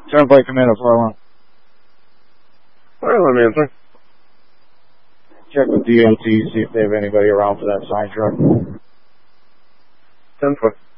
Turnpike Commander 411. All right, let me answer. Check with DOT, see if they have anybody around for that sign truck. 10-4.